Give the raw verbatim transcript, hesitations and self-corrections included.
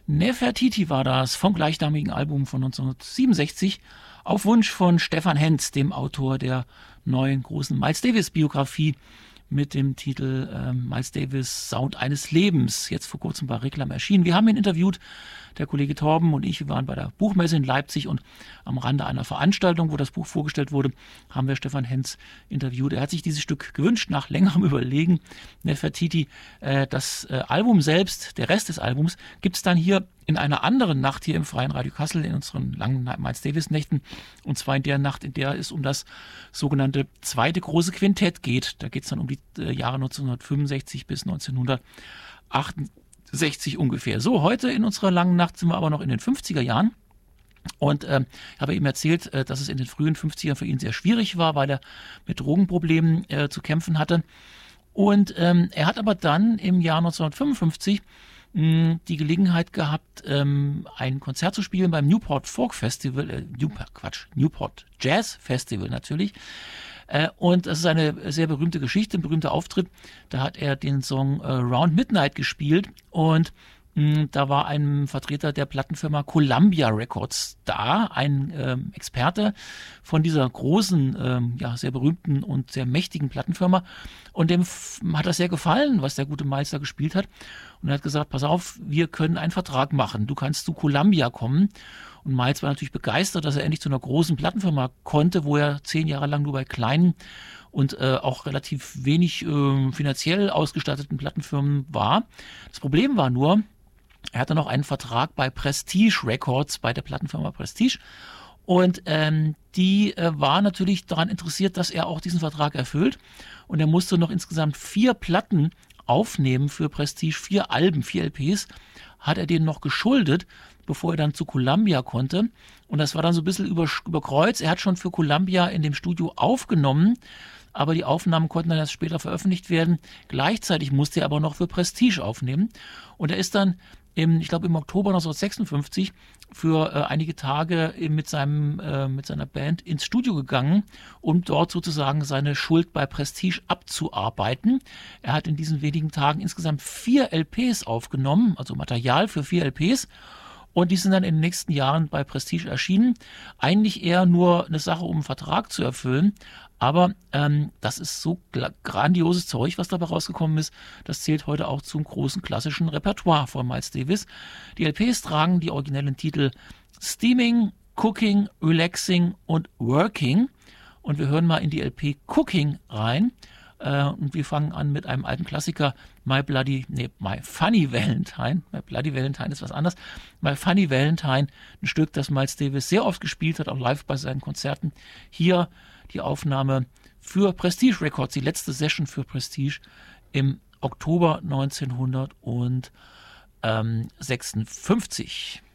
Nefertiti war das vom gleichnamigen Album von neunzehnhundertsiebenundsechzig auf Wunsch von Stefan Hens, dem Autor der neuen großen Miles Davis-Biografie mit dem Titel äh, Miles Davis Sound eines Lebens, jetzt vor kurzem bei Reklam erschienen. Wir haben ihn interviewt, der Kollege Torben und ich, wir waren bei der Buchmesse in Leipzig und am Rande einer Veranstaltung, wo das Buch vorgestellt wurde, haben wir Stefan Hens interviewt. Er hat sich dieses Stück gewünscht, nach längerem Überlegen. Nefertiti, äh, das äh, Album selbst, der Rest des Albums, gibt es dann hier in einer anderen Nacht hier im Freien Radio Kassel, in unseren langen Miles Davis Nächten, und zwar in der Nacht, in der es um das sogenannte zweite große Quintett geht. Da geht es dann um die äh, Jahre neunzehnhundertfünfundsechzig bis neunzehnhundertachtundsechzig ungefähr. So, heute in unserer langen Nacht sind wir aber noch in den fünfziger Jahren. Und äh, ich habe ihm erzählt, äh, dass es in den frühen fünfzigern für ihn sehr schwierig war, weil er mit Drogenproblemen äh, zu kämpfen hatte. Und ähm, er hat aber dann im Jahr neunzehnhundertfünfundfünfzig mh, die Gelegenheit gehabt, ähm, ein Konzert zu spielen beim Newport Folk Festival, äh, New, Quatsch, Newport Jazz Festival natürlich. Äh, und das ist eine sehr berühmte Geschichte, ein berühmter Auftritt. Da hat er den Song äh, Round Midnight gespielt und mh, da war ein Vertreter der Plattenfirma Columbia Records da, ein ähm, Experte von dieser großen, ähm, ja, sehr berühmten und sehr mächtigen Plattenfirma. Und dem f- hat das sehr gefallen, was der gute Miles da gespielt hat. Und er hat gesagt, pass auf, wir können einen Vertrag machen. Du kannst zu Columbia kommen. Und Miles war natürlich begeistert, dass er endlich zu einer großen Plattenfirma konnte, wo er zehn Jahre lang nur bei kleinen und äh, auch relativ wenig äh, finanziell ausgestatteten Plattenfirmen war. Das Problem war nur, er hatte noch einen Vertrag bei Prestige Records, bei der Plattenfirma Prestige. Und ähm, die äh, war natürlich daran interessiert, dass er auch diesen Vertrag erfüllt. Und er musste noch insgesamt vier Platten aufnehmen für Prestige, vier Alben, vier L Ps, hat er denen noch geschuldet, bevor er dann zu Columbia konnte. Und das war dann so ein bisschen über, über Kreuz. Er hat schon für Columbia in dem Studio aufgenommen, aber die Aufnahmen konnten dann erst später veröffentlicht werden. Gleichzeitig musste er aber noch für Prestige aufnehmen. Und er ist dann im, ich glaube im Oktober neunzehnhundertsechsundfünfzig für äh, einige Tage mit seinem äh, mit seiner Band ins Studio gegangen, um dort sozusagen seine Schuld bei Prestige abzuarbeiten. Er hat in diesen wenigen Tagen insgesamt vier L Ps aufgenommen, also Material für vier L Ps. Und die sind dann in den nächsten Jahren bei Prestige erschienen. Eigentlich eher nur eine Sache, um einen Vertrag zu erfüllen. Aber ähm, das ist so grandioses Zeug, was dabei rausgekommen ist. Das zählt heute auch zum großen klassischen Repertoire von Miles Davis. Die L Ps tragen die originellen Titel Steaming, Cooking, Relaxing und Working. Und wir hören mal in die L P Cooking rein. Äh, und wir fangen an mit einem alten Klassiker, My Bloody, nee, My Funny Valentine. My Bloody Valentine ist was anderes. My Funny Valentine, ein Stück, das Miles Davis sehr oft gespielt hat, auch live bei seinen Konzerten. Hier die Aufnahme für Prestige Records, die letzte Session für Prestige im Oktober neunzehnhundertsechsundfünfzig.